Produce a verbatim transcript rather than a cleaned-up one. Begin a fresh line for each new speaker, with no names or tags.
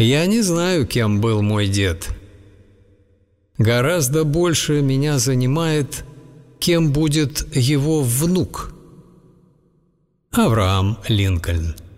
Я не знаю, кем был мой дед. Гораздо больше меня занимает, кем будет его внук. Авраам Линкольн.